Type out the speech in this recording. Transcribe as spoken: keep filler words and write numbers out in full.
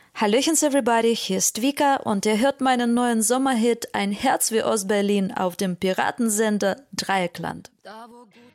Hallöchens everybody, hier ist Vika und ihr hört meinen neuen Sommerhit Ein Herz wie Ostberlin auf dem Piratensender Dreieckland. Da, wo